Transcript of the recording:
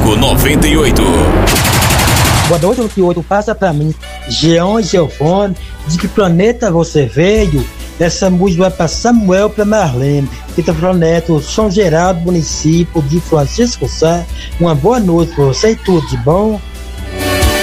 98. Boa noite, 98. Passa pra mim, Geão e Geofone, de que planeta você veio? Essa música vai pra Samuel, pra Marlene, que tá falando neto, São Geraldo, município de Francisco Sá. Uma boa noite pra você e tudo de bom.